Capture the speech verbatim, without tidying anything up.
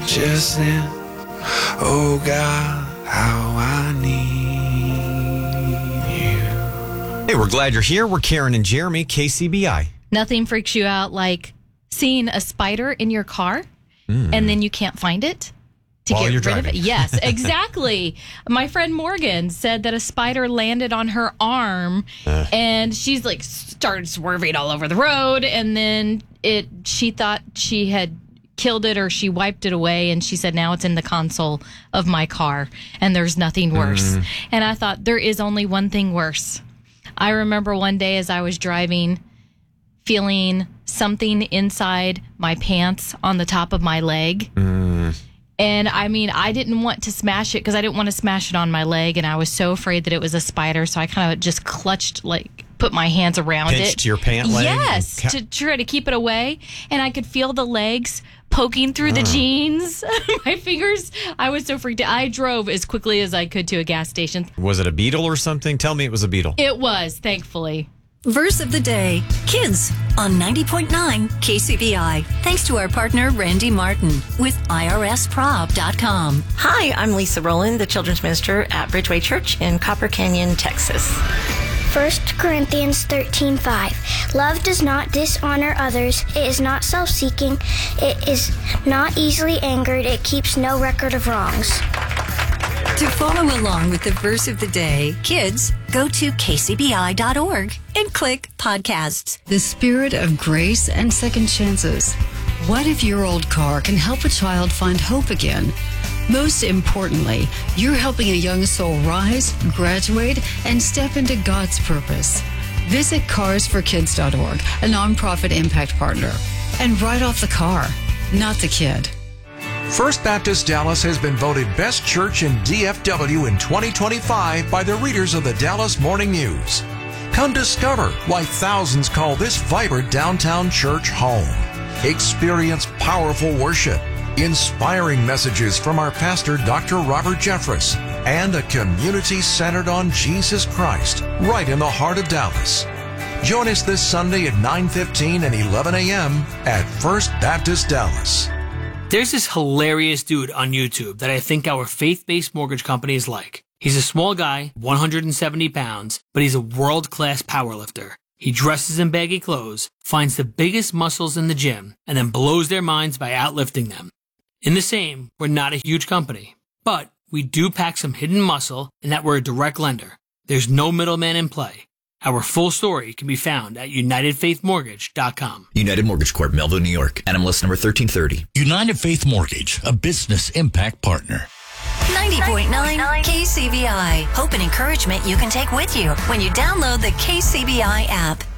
just then. Oh God, how I need you. Hey, we're glad you're here. We're Karen and Jeremy, K C B I. Nothing freaks you out like seeing a spider in your car mm. and then you can't find it to While get you're rid driving. of it. Yes, exactly. My friend Morgan said that a spider landed on her arm uh. and she's like started swerving all over the road, and then it she thought she had killed it or she wiped it away, and she said now it's in the console of my car and there's nothing worse. Mm. And I thought there is only one thing worse. I remember one day as I was driving feeling something inside my pants on the top of my leg. Mm. And I mean, I didn't want to smash it because I didn't want to smash it on my leg. And I was so afraid that it was a spider. So I kind of just clutched, like, put my hands around Pinched it. Pinched your pant leg? Yes, ca- to try to keep it away. And I could feel the legs poking through the jeans. My fingers, I was so freaked out. I drove as quickly as I could to a gas station. Was it a beetle or something? Tell me it was a beetle. It was, thankfully. Verse of the day, Kids on ninety point nine K C B I. Thanks to our partner, Randy Martin with I R S prob dot com. Hi, I'm Lisa Rowland, the children's minister at Bridgeway Church in Copper Canyon, Texas. First Corinthians thirteen five. Love does not dishonor others. It is not self-seeking. It is not easily angered. It keeps no record of wrongs. To follow along with the verse of the day, kids, go to K C B I dot org and click podcasts. The spirit of grace and second chances. What if your old car can help a child find hope again? Most importantly, you're helping a young soul rise, graduate, and step into God's purpose. Visit cars for kids dot org, a nonprofit impact partner, and write off the car, not the kid. First Baptist Dallas has been voted Best Church in D F W in twenty twenty-five by the readers of the Dallas Morning News. Come discover why thousands call this vibrant downtown church home. Experience powerful worship, inspiring messages from our pastor, Doctor Robert Jeffress, and a community centered on Jesus Christ, right in the heart of Dallas. Join us this Sunday at nine fifteen and eleven a.m. at First Baptist Dallas. There's this hilarious dude on YouTube that I think our faith-based mortgage company is like. He's a small guy, one hundred seventy pounds, but he's a world-class powerlifter. He dresses in baggy clothes, finds the biggest muscles in the gym, and then blows their minds by outlifting them. In the same, we're not a huge company, but we do pack some hidden muscle in that we're a direct lender. There's no middleman in play. Our full story can be found at United Faith Mortgage dot com. United Mortgage Corp, Melville, New York. N M L S number thirteen thirty. United Faith Mortgage, a business impact partner. ninety point nine K C B I. Hope and encouragement you can take with you when you download the K C B I app.